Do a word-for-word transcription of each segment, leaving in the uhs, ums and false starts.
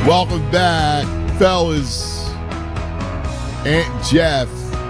Welcome back, fellas. Aunt Jeff,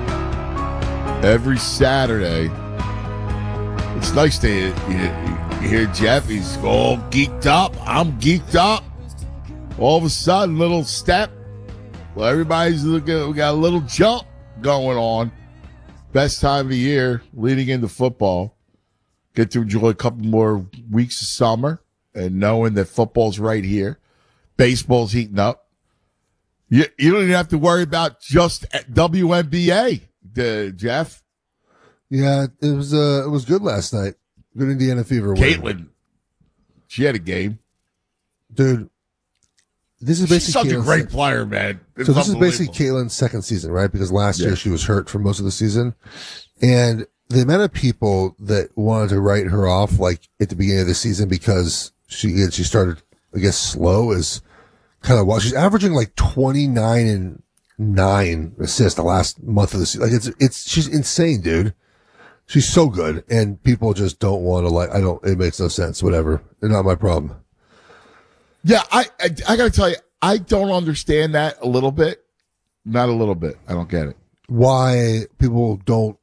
every Saturday. It's nice to you, you hear Jeff. He's all geeked up. I'm geeked up. All of a sudden, little step. Well, everybody's looking. We got a little jump going on. Best time of the year, leading into football. Get to enjoy a couple more weeks of summer and knowing that football's right here. Baseball's heating up. You, you don't even have to worry about just W N B A, uh, Jeff. Yeah, it was uh, it was good last night. Good Indiana Fever win. Caitlin, she had a game. Dude, this is She's basically such a Caitlin's great sec- player, man. It's So this is basically unbelievable. Caitlin's second season, right? Because last Yeah. year she was hurt for most of the season. And the amount of people that wanted to write her off, like at the beginning of the season, because she she started, I guess, slow is kind of wild. She's averaging like twenty-nine and nine assists the last month of the season. Like it's, it's, she's insane, dude. She's so good. And people just don't want to like, I don't, it makes no sense. Whatever. They're not my problem. Yeah, I, I I gotta tell you, I don't understand that a little bit. Not a little bit. I don't get it. Why people don't,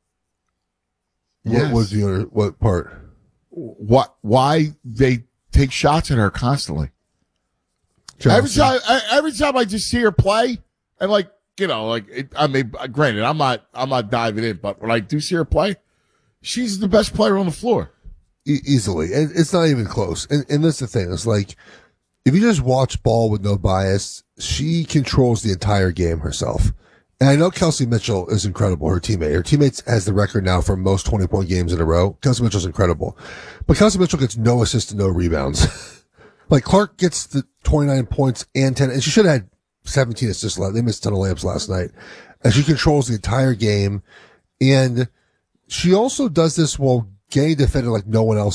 Yes. what was the other, what part? What? Why they take shots at her constantly? Every Chelsea. time, I- every time I just see her play, and like you know, like it, I mean, granted, I'm not, I'm not diving in, but when I do see her play, she's the best player on the floor. E- easily. And it's not even close. And, and that's the thing. It's like, if you just watch ball with no bias, she controls the entire game herself. And I know Kelsey Mitchell is incredible, her teammate. Her teammate has the record now for most twenty-point games in a row. Kelsey Mitchell's incredible. But Kelsey Mitchell gets no assists and no rebounds. Like, Clark gets the twenty-nine points and ten, and she should have had seventeen assists left. They missed a ton of layups last night. And she controls the entire game. And she also does this while getting defended like no one else